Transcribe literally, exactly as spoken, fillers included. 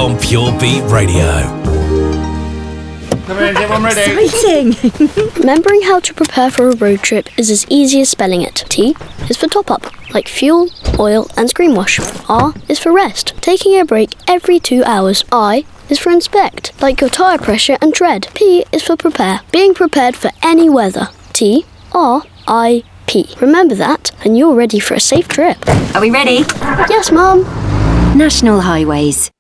on Pure Beat Radio. Come in, everyone ready? Exciting! Remembering how to prepare for a road trip is as easy as spelling it. T is for top up, like fuel, oil and screen wash. R is for rest, taking a break every two hours. I is for inspect, like your tyre pressure and tread. P is for prepare, being prepared for any weather. T, R, I, P. Remember that and you're ready for a safe trip. Are we ready? Yes, Mum. National Highways.